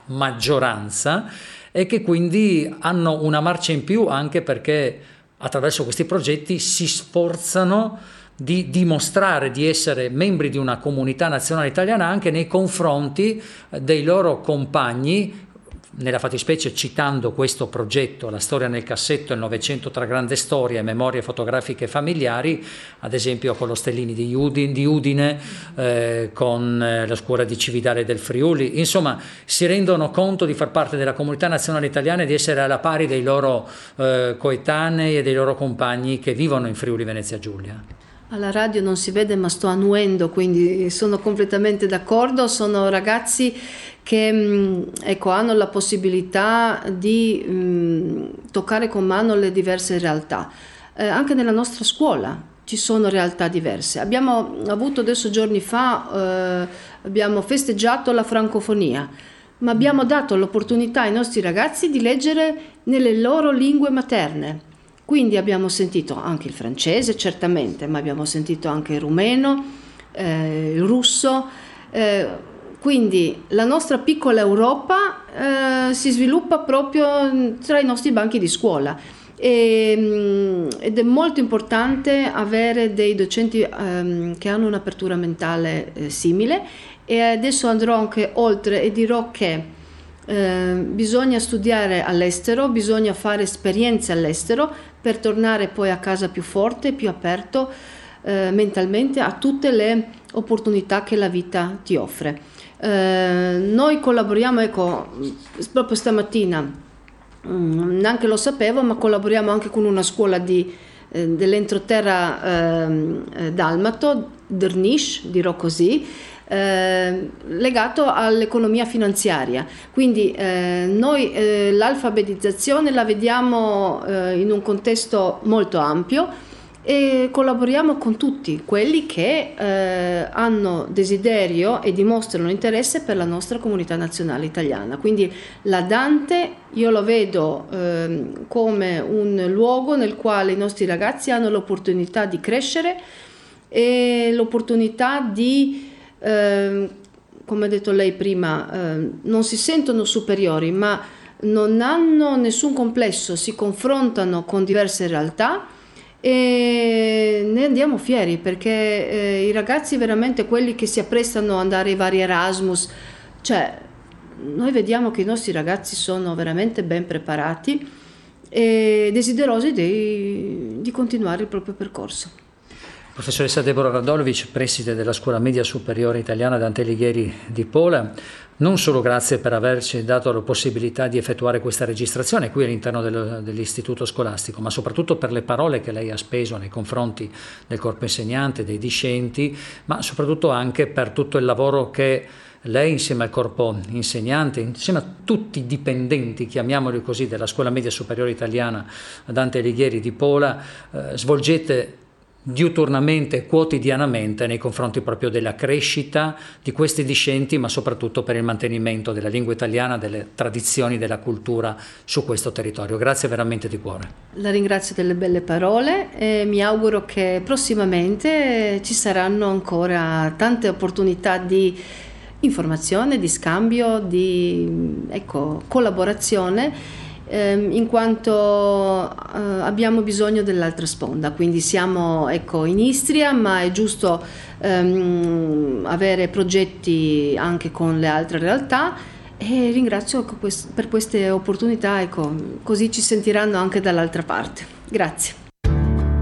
maggioranza e che quindi hanno una marcia in più anche perché attraverso questi progetti si sforzano di dimostrare di essere membri di una comunità nazionale italiana anche nei confronti dei loro compagni, nella fattispecie citando questo progetto, La storia nel cassetto, il Novecento tra grande storia e memorie fotografiche familiari, ad esempio con lo Stellini di Udine, con la scuola di Cividale del Friuli. Insomma, si rendono conto di far parte della comunità nazionale italiana e di essere alla pari dei loro coetanei e dei loro compagni che vivono in Friuli Venezia Giulia. Alla radio non si vede, ma sto annuendo, quindi sono completamente d'accordo. Sono ragazzi che hanno la possibilità di toccare con mano le diverse realtà. Anche nella nostra scuola ci sono realtà diverse. Abbiamo avuto adesso giorni fa, abbiamo festeggiato la francofonia, ma abbiamo dato l'opportunità ai nostri ragazzi di leggere nelle loro lingue materne. Quindi abbiamo sentito anche il francese, certamente, ma abbiamo sentito anche il rumeno, il russo. Quindi la nostra piccola Europa si sviluppa proprio tra i nostri banchi di scuola ed è molto importante avere dei docenti che hanno un'apertura mentale simile. E adesso andrò anche oltre e dirò che bisogna studiare all'estero, bisogna fare esperienze all'estero per tornare poi a casa più forte, più aperto mentalmente a tutte le opportunità che la vita ti offre. Noi collaboriamo, proprio stamattina, neanche lo sapevo, ma collaboriamo anche con una scuola dell'entroterra dalmato, Drniš, dirò così, legato all'economia finanziaria. Quindi noi l'alfabetizzazione la vediamo in un contesto molto ampio e collaboriamo con tutti quelli che hanno desiderio e dimostrano interesse per la nostra comunità nazionale italiana. Quindi la Dante io lo vedo come un luogo nel quale i nostri ragazzi hanno l'opportunità di crescere e l'opportunità di come ha detto lei prima, non si sentono superiori, ma non hanno nessun complesso, si confrontano con diverse realtà e ne andiamo fieri perché i ragazzi veramente quelli che si apprestano ad andare ai vari Erasmus, cioè noi vediamo che i nostri ragazzi sono veramente ben preparati e desiderosi di continuare il proprio percorso. Professoressa Deborah Radolovic, preside della Scuola Media Superiore Italiana Dante Alighieri di Pola, non solo grazie per averci dato la possibilità di effettuare questa registrazione qui all'interno dell'istituto scolastico, ma soprattutto per le parole che lei ha speso nei confronti del corpo insegnante, dei discenti, ma soprattutto anche per tutto il lavoro che lei insieme al corpo insegnante, insieme a tutti i dipendenti, chiamiamoli così, della Scuola Media Superiore Italiana Dante Alighieri di Pola, svolgete diuturnamente, quotidianamente nei confronti proprio della crescita di questi discenti, ma soprattutto per il mantenimento della lingua italiana, delle tradizioni, della cultura su questo territorio. Grazie veramente di cuore. La ringrazio delle belle parole e mi auguro che prossimamente ci saranno ancora tante opportunità di informazione, di scambio, di collaborazione, in quanto abbiamo bisogno dell'altra sponda, quindi siamo in Istria, ma è giusto avere progetti anche con le altre realtà e ringrazio per queste opportunità, così ci sentiranno anche dall'altra parte. Grazie.